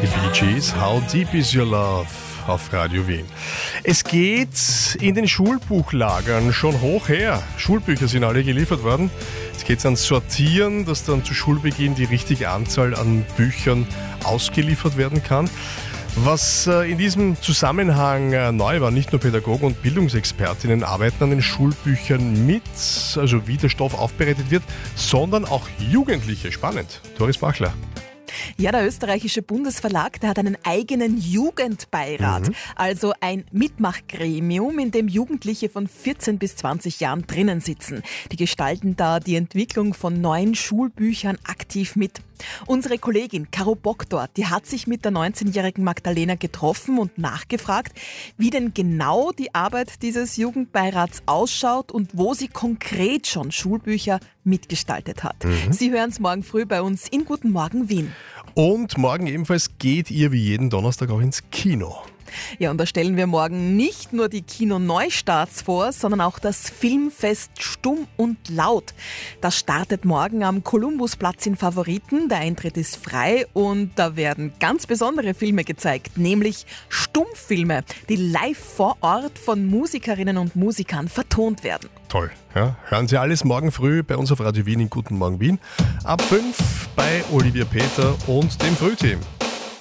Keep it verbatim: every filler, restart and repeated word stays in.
Die Bee Gees, How Deep Is Your Love auf Radio Wien. Es geht in den Schulbuchlagern schon hoch her. Schulbücher sind alle geliefert worden. Jetzt geht es ans Sortieren, dass dann zu Schulbeginn die richtige Anzahl an Büchern ausgeliefert werden kann. Was in diesem Zusammenhang neu war, nicht nur Pädagogen und Bildungsexpertinnen arbeiten an den Schulbüchern mit, also wie der Stoff aufbereitet wird, sondern auch Jugendliche. Spannend. Doris Bachler. Ja, der österreichische Bundesverlag, der hat einen eigenen Jugendbeirat, mhm. also ein Mitmachgremium, in dem Jugendliche von vierzehn bis zwanzig Jahren drinnen sitzen. Die gestalten da die Entwicklung von neuen Schulbüchern aktiv mit. Unsere Kollegin Caro Bock dort, die hat sich mit der neunzehnjährigen Magdalena getroffen und nachgefragt, wie denn genau die Arbeit dieses Jugendbeirats ausschaut und wo sie konkret schon Schulbücher mitgestaltet hat. Mhm. Sie hören es morgen früh bei uns in Guten Morgen Wien. Und morgen ebenfalls geht ihr wie jeden Donnerstag auch ins Kino. Ja, und da stellen wir morgen nicht nur die Kino-Neustarts vor, sondern auch das Filmfest Stumm und Laut. Das startet morgen am Kolumbusplatz in Favoriten. Der Eintritt ist frei und da werden ganz besondere Filme gezeigt, nämlich Stummfilme, die live vor Ort von Musikerinnen und Musikern vertont werden. Toll. Ja, hören Sie alles morgen früh bei uns auf Radio Wien in Guten Morgen Wien. Ab fünf bei Olivia Peter und dem Frühteam.